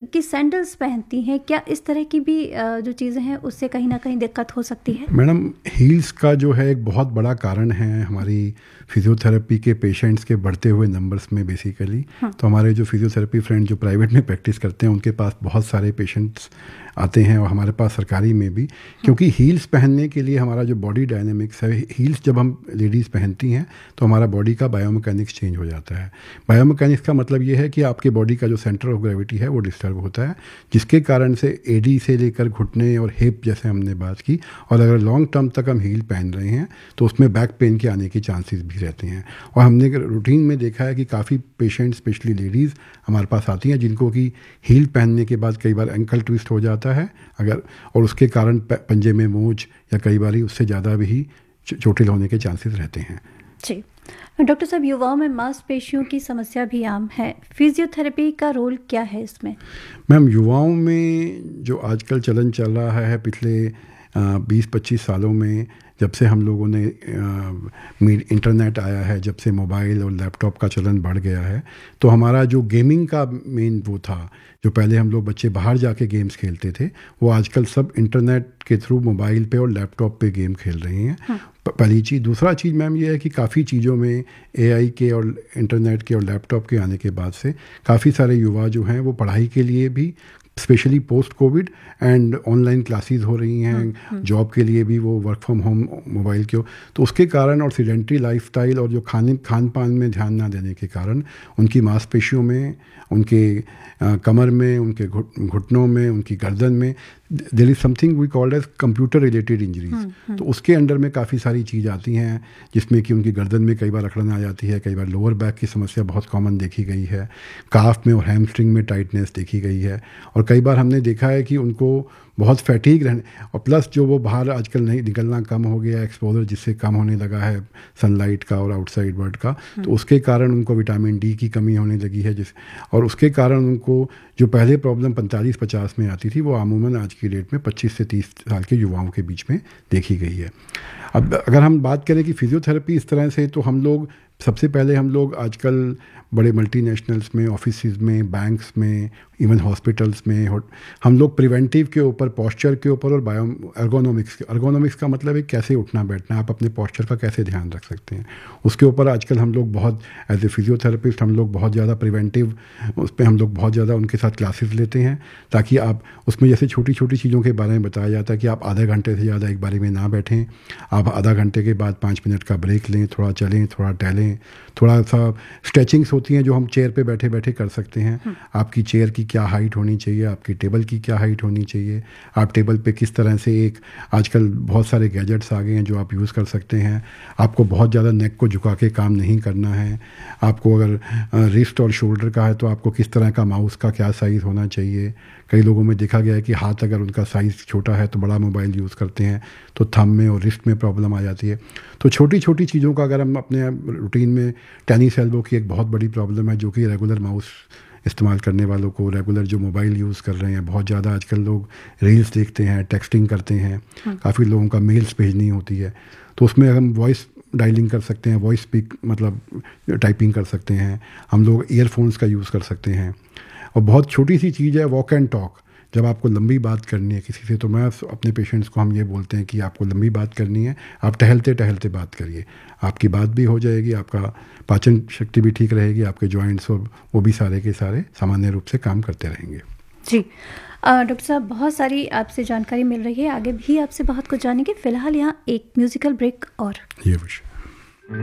की सैंडल्स पहनती हैं, क्या इस तरह की भी जो चीज़ें हैं उससे कहीं ना कहीं दिक्कत हो सकती है? मैडम, हील्स का जो है एक बहुत बड़ा कारण है हमारी फिजियोथेरेपी के पेशेंट्स के बढ़ते हुए नंबर्स में बेसिकली। तो हमारे जो फिजियोथेरेपी फ्रेंड जो प्राइवेट में प्रैक्टिस करते हैं उनके पास बहुत सारे पेशेंट्स आते हैं, और हमारे पास सरकारी में भी, क्योंकि हील्स पहनने के लिए हमारा जो बॉडी डायनेमिक्स है, हील्स जब हम लेडीज़ पहनती हैं तो हमारा बॉडी का बायोमैकेनिक्स चेंज हो जाता है। बायोमैकेनिक्स का मतलब ये है कि आपके बॉडी का जो सेंटर ऑफ ग्रेविटी है वो डिस्टर्ब होता है, जिसके कारण से एडी से लेकर घुटने और हिप जैसे हमने बात की, और अगर लॉन्ग टर्म तक हम हील पहन रहे हैं तो उसमें बैक पेन के आने के चांसेस भी रहते हैं। और हमने रूटीन में देखा है कि काफ़ी पेशेंट, स्पेशली लेडीज़, हमारे पास आती हैं जिनको कि हील पहनने के बाद कई बार एंकल ट्विस्ट हो जाता है अगर, और उसके कारण पंजे में मोच या कई बार उससे ज़्यादा भी चोटिल होने के चांसेस रहते हैं। जी डॉक्टर साहब, युवाओं में मांसपेशियों की समस्या भी आम है, फिजियोथेरेपी का रोल क्या है इसमें? मैम, युवाओं में जो आजकल चलन चल रहा है पिछले 20-25 सालों में, जब से हम लोगों ने इंटरनेट आया है, जब से मोबाइल और लैपटॉप का चलन बढ़ गया है, तो हमारा जो गेमिंग का मेन वो था, जो पहले हम लोग बच्चे बाहर जाके गेम्स खेलते थे, वो आजकल सब इंटरनेट के थ्रू मोबाइल पे और लैपटॉप पे गेम खेल रहे हैं। पहली चीज़। दूसरा चीज़ मैम ये है कि काफ़ी चीज़ों में एआई के और इंटरनेट के और लैपटॉप के आने के बाद से काफ़ी सारे युवा जो हैं वो पढ़ाई के लिए भी, specially post Covid and online classes हो रही हैं, जॉब के लिए भी वो वर्क फ्रॉम होम मोबाइल के, तो उसके कारण और सीडेंट्री लाइफस्टाइल और जो खान पान में ध्यान ना देने के कारण उनकी मांसपेशियों में, उनके कमर में, उनके घुटनों में, उनकी गर्दन में there is something we called as computer related injuries. तो उसके अंडर में काफ़ी सारी चीज़ आती हैं, जिसमें कि उनकी गर्दन में कई बार अकड़न आ जाती है, कई बार लोअर बैक की समस्या बहुत कॉमन देखी गई है, काफ में और हैमस्ट्रिंग में टाइटनेस देखी गई है, और कई बार हमने देखा है कि उनको बहुत फैटीग रहने, और प्लस जो वो बाहर आजकल नहीं निकलना कम हो गया, एक्सपोजर जिससे कम होने लगा है सनलाइट का और आउटसाइड वर्ल्ड का, तो उसके कारण उनको विटामिन डी की कमी होने लगी है, और उसके कारण उनको जो पहले प्रॉब्लम 45-50 में आती थी वो अमूमन आज की डेट में 25 से 30 साल के युवाओं के बीच में देखी गई है। अब अगर हम बात करें कि फिजियोथेरेपी इस तरह से, तो हम लोग सबसे पहले हम लोग आजकल बड़े मल्टीनेशनल्स में, ऑफिसेज में, बैंक्स में, इवन हॉस्पिटल्स में हम लोग प्रिवेंटिव के ऊपर, पोस्चर के ऊपर और अर्गोनॉमिक्स का मतलब है कैसे उठना बैठना, आप अपने पोस्चर का कैसे ध्यान रख सकते हैं, उसके ऊपर आजकल हम लोग बहुत, एज ए फिजियोथेरेपिस्ट हम लोग बहुत ज़्यादा प्रिवेंटिव, उस पर हम लोग बहुत ज़्यादा उनके साथ क्लासेस लेते हैं, ताकि आप उसमें जैसे छोटी छोटी चीज़ों के बारे में बताया जाता है कि आप आधे घंटे से ज़्यादा एक बारी में ना बैठें, आप आधा घंटे के बाद 5 मिनट का ब्रेक लें, थोड़ा चलें, थोड़ा टहलें, थोड़ा सा स्ट्रेचिंग्स होती हैं जो हम चेयर पे बैठे बैठे कर सकते हैं। आपकी चेयर की क्या हाइट होनी चाहिए, आपकी टेबल की क्या हाइट होनी चाहिए, आप टेबल पे किस तरह से, एक आजकल बहुत सारे गैजेट्स आ गए हैं जो आप यूज़ कर सकते हैं, आपको बहुत ज़्यादा नेक को झुका के काम नहीं करना है, आपको अगर रिस्ट और शोल्डर का है तो आपको किस तरह का माउस का क्या साइज़ होना चाहिए। कई लोगों में देखा गया है कि हाथ अगर उनका साइज़ छोटा है तो बड़ा मोबाइल यूज़ करते हैं, तो थंब में और रिस्ट में प्रॉब्लम आ जाती है। तो छोटी छोटी चीज़ों का अगर हम अपने रूटीन में, टेनिस एल्बो की एक बहुत बड़ी प्रॉब्लम है जो कि रेगुलर माउस इस्तेमाल करने वालों को, रेगुलर जो मोबाइल यूज़ कर रहे हैं, बहुत ज़्यादा आजकल लोग रील्स देखते हैं, टेक्सटिंग करते हैं, काफ़ी लोगों का मेल्स भेजनी होती है, तो उसमें हम वॉइस डायलिंग कर सकते हैं, वॉइस स्पीक मतलब टाइपिंग कर सकते हैं, हम लोग ईयरफोन्स का यूज़ कर सकते हैं। और बहुत छोटी सी चीज़ है वॉक एंड टॉक, जब आपको लंबी बात करनी है किसी से, तो मैं अपने पेशेंट्स को हम ये बोलते हैं कि आपको लंबी बात करनी है, आप टहलते टहलते बात करिए, आपकी बात भी हो जाएगी, आपका पाचन शक्ति भी ठीक रहेगी, आपके जॉइंट्स और वो भी सारे के सारे सामान्य रूप से काम करते रहेंगे। जी डॉक्टर साहब, बहुत सारी आपसे जानकारी मिल रही है, आगे भी आपसे बहुत कुछ जानेंगे। फिलहाल यहाँ एक म्यूजिकल ब्रेक और ये विषय